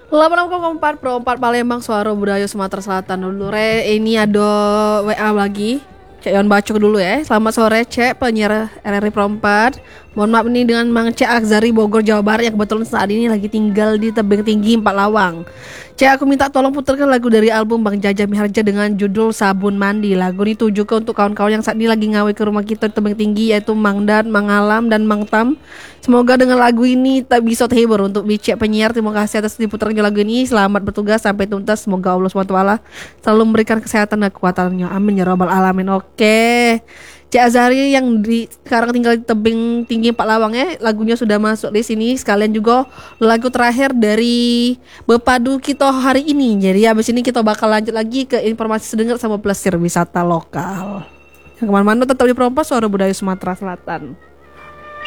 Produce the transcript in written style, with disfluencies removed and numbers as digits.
8,4 Palembang Suara Budaya Sumatera Selatan dulu ini ada WA lagi. Cek Yon Bacok dulu ya. Selamat sore Cek penyiar RRI Perempat. Mohon maaf ini dengan Mang Cek Akzari Bogor Jawa Barat yang kebetulan saat ini lagi tinggal di tebing tinggi Empat Lawang. Cek aku minta tolong putarkan lagu dari album Bang Jaja Miharja dengan judul Sabun Mandi. Lagu ini tujukan untuk kawan-kawan yang saat ini lagi ngawe ke rumah kita di tebing tinggi, yaitu Mang Dan, Mang Alam dan Mang Tam. Semoga dengan lagu ini tak bisa terhibur. Untuk Cek penyiar, terima kasih atas diputarnya lagu ini. Selamat bertugas sampai tuntas. Semoga Allah SWT selalu memberikan kesehatan dan kekuatannya. Amin ya rabbal alamin. Oke, Cik Azari yang sekarang tinggal di tebing tinggi Empat Lawang ya, lagunya sudah masuk di sini. Sekalian juga lagu terakhir dari Bepadu kita hari ini. Jadi habis ini kita bakal lanjut lagi ke informasi sedengar sama plesir wisata lokal. Yang kemana-mana tetap di Perompas Suara Budaya Sumatera Selatan.